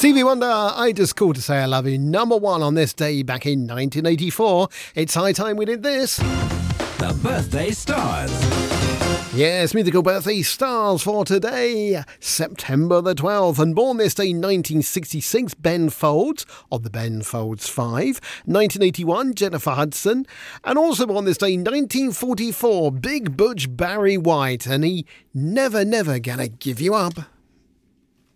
Stevie Wonder, I Just Called to Say I Love You, number one on this day back in 1984. It's high time we did this. The Birthday Stars. Yes, musical birthday stars for today, September the 12th, and born this day 1966, Ben Folds of the Ben Folds 5, 1981, Jennifer Hudson, and also born this day 1944, Big Butch Barry White, and he never gonna give you up.